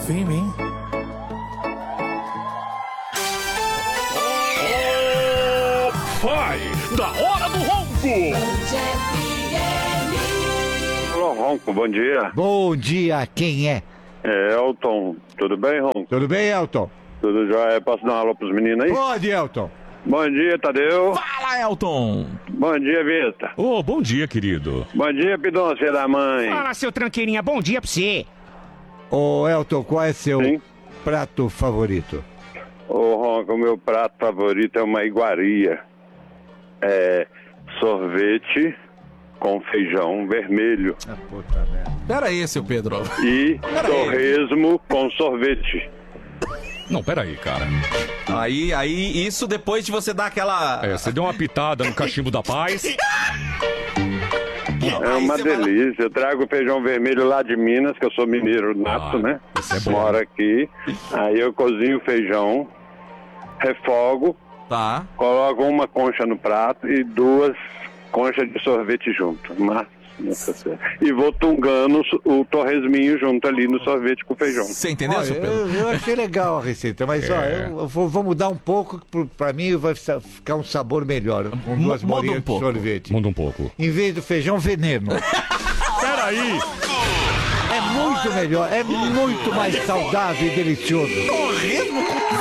firme, hein? Vai, da hora do ronco! Alô, Ronco, bom dia. Bom dia, quem é? É Elton. Tudo bem, Ronco? Tudo bem, Elton? Tudo jóia? Posso dar um alô pros meninos aí? Pode, Elton. Bom dia, Tadeu. Fala, Elton! Bom dia, Vita. Ô, bom dia, querido. Bom dia, Pidão, filho da mãe. Fala, seu tranqueirinha, bom dia pra você. Ô, Elton, qual é seu Sim. prato favorito? Ô, Ronco, o meu prato favorito é uma iguaria. É sorvete com feijão vermelho Ah, puta merda. Pera aí, seu Pedro. e torresmo com sorvete. Não, peraí, cara. Aí, isso depois de você dar aquela... Você deu uma pitada no cachimbo da paz. É uma você vai lá- delícia. Eu trago feijão vermelho lá de Minas, que eu sou mineiro nato, né? isso é bom. Moro aqui. Aí eu cozinho o feijão, refogo, Tá. coloco uma concha no prato e 2 conchas de sorvete junto. E vou tungando o torresminho junto ali no sorvete com feijão. Você entendeu, Olha, seu Pedro? eu achei legal a receita, mas ó, eu vou mudar um pouco, pra mim vai ficar um sabor melhor, com 2 Muda bolinhas um de pouco. sorvete. Muda um pouco. Em vez do feijão, veneno. Peraí! É muito melhor, é muito mais saudável e delicioso. Torresmo com